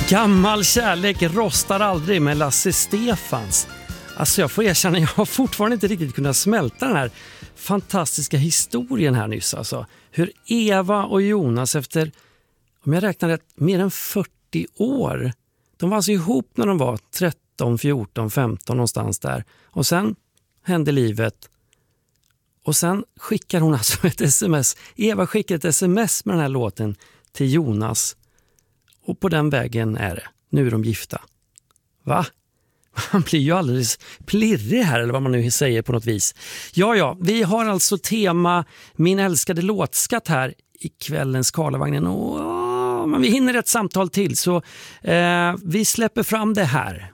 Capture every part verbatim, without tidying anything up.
Gammal kärlek rostar aldrig med Lasse Stefans. Alltså jag får erkänna, jag har fortfarande inte riktigt kunnat smälta den här fantastiska historien här nyss. Alltså. Hur Eva och Jonas efter, om jag räknar rätt, mer än fyrtio år. De var alltså ihop när de var tretton, fjorton, femton någonstans där. Och sen hände livet. Och sen skickar hon alltså ett sms. Eva skickar ett sms med den här låten till Jonas. Och på den vägen är det. Nu är de gifta. Va? Man blir ju alldeles plirrig här, eller vad man nu säger på något vis. Ja, ja, vi har alltså tema Min älskade låtskatt här i kvällens Karlavagnen. Och, men vi hinner ett samtal till, så eh, vi släpper fram det här.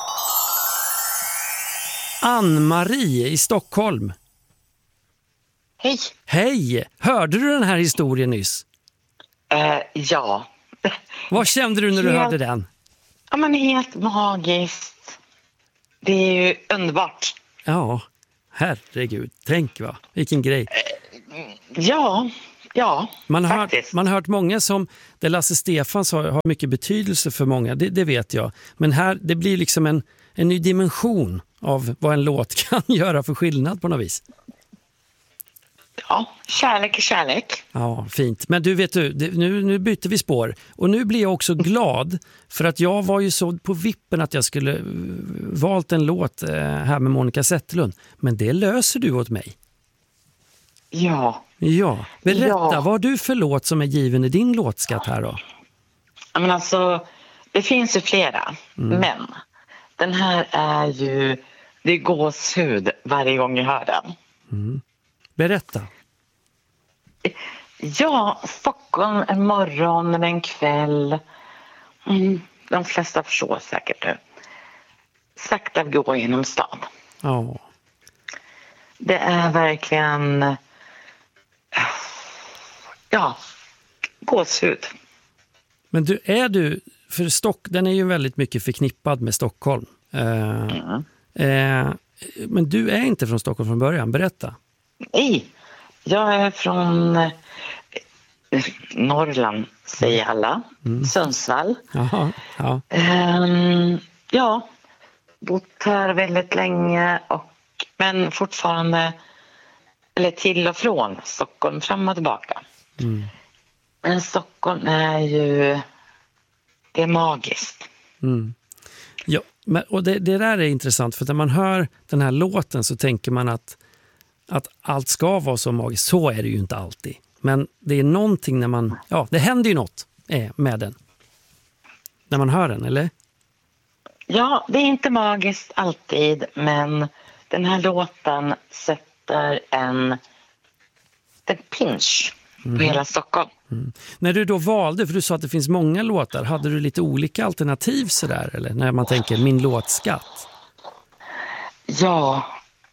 Ann-Marie i Stockholm. Hej. Hej! Hörde du den här historien nyss? Uh, ja. Vad kände du när du helt, hörde den? Ja, men helt magiskt. Det är ju underbart. Ja, herregud. Tänk va, vilken grej. Uh, ja, ja, man har, faktiskt. Man har hört många som, det Lasse Stefans har, har mycket betydelse för många, det, det vet jag. Men här, det blir liksom en, en ny dimension av vad en låt kan göra för skillnad på något vis. Ja, kärlek är kärlek. Ja, fint. Men du vet du, det, nu, nu byter vi spår. Och nu blir jag också glad för att jag var ju så på vippen att jag skulle uh, valt en låt uh, här med Monica Zetterlund. Men det löser du åt mig. Ja. Ja, berätta, ja. vad har du för låt som är given i din låtskatt här då? Ja, men alltså, det finns ju flera. Mm. Men den här är ju, det är gåshud varje gång jag hör den. Mm. Berätta. Ja, Stockholm en morgon eller en kväll. Mm, de flesta förstår säkert nu. Sakta gå genom stan. Ja. Det är verkligen, ja, gåshud. Men du, är du, för Stock, den är ju väldigt mycket förknippad med Stockholm. Eh, mm. eh, men du är inte från Stockholm från början, berätta. Nej, jag är från eh, Norrland, säger alla. Mm. Sundsvall. Jaha, ja. Um, ja, bott här väldigt länge, och, men fortfarande, eller till och från Stockholm, fram och tillbaka. Mm. Men Stockholm är ju, det är magiskt. Mm. Ja, men, och det, det där är intressant, för när man hör den här låten så tänker man att att allt ska vara så magiskt. Så är det ju inte alltid. Men det är någonting när man, ja, det händer ju något med den. När man hör den, eller? Ja, det är inte magiskt alltid, men den här låten sätter en, en pinch mm. på hela Stockholm. Mm. När du då valde, för du sa att det finns många låtar, hade du lite olika alternativ sådär, eller? När man tänker min låtskatt. Ja,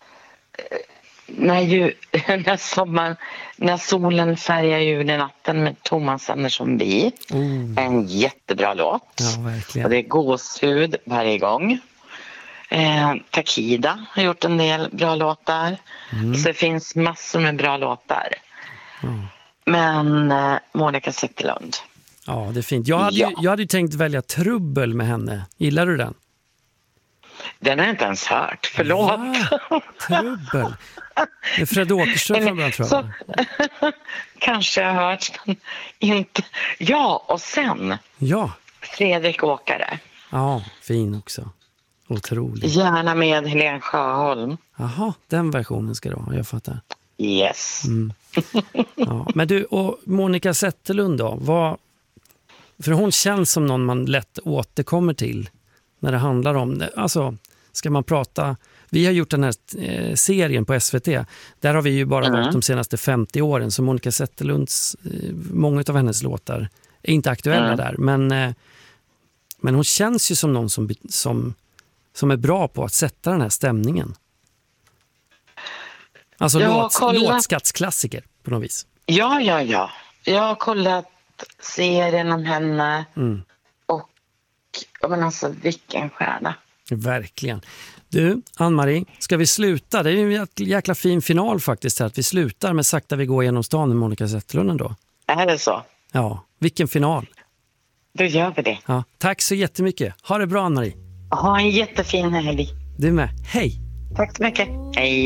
När, ju, när, sommar, när solen färgar julnatten med Thomas Andersson Vi. Mm. En jättebra låt. Ja, verkligen. Och det är gåshud varje gång. Eh, Takida har gjort en del bra låtar. Mm. Så det finns massor med bra låtar. Mm. Men eh, Monica Zetterlund. Ja, det är fint. Jag hade, ja. ju, jag hade ju tänkt välja Trubbel med henne. Gillar du den? Den har jag inte ens hört. Förlåt. Ja, Trubbel. Det är Fred Åkerström från början, tror jag. Så, kanske jag har hört. Inte. Ja, och sen ja. Fredrik Åkare. Ja, fin också. Otroligt. Gärna med Helene Sjöholm. Jaha, den versionen ska du ha, jag fattar. Yes. Mm. Ja, men du, och Monica Zetterlund då, vad, för hon känns som någon man lätt återkommer till när det handlar om det. Alltså, ska man prata, vi har gjort den här eh, serien på S V T, där har vi ju bara mm. varit de senaste femtio åren, så Monica Zetterlunds, eh, många av hennes låtar är inte aktuella mm. där, men, eh, men hon känns ju som någon som, som, som är bra på att sätta den här stämningen. Alltså låt, kollat... låtskattsklassiker på något vis. Ja, ja, ja. Jag har kollat serien om henne mm. och men alltså vilken stjärna. Verkligen. Du, Ann-Marie, ska vi sluta? Det är ju en jäkla fin final faktiskt här, att vi slutar med Sakta vi går genom stan med Monica Zetterlund då. Är det så? Ja, vilken final. då gör vi det. Ja, tack så jättemycket. Ha det bra, Ann-Marie. Ha en jättefin helg. Du med. Hej! Tack så mycket. Hej!